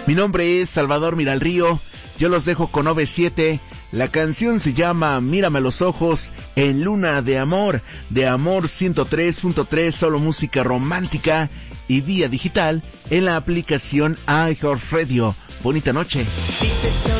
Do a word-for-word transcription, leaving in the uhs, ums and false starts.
Mi nombre es Salvador Miralrío. Yo los dejo con O V siete. La canción se llama Mírame los ojos en Luna de Amor, de Amor ciento tres punto tres, solo música romántica y vía digital en la aplicación iHeartRadio. Bonita noche.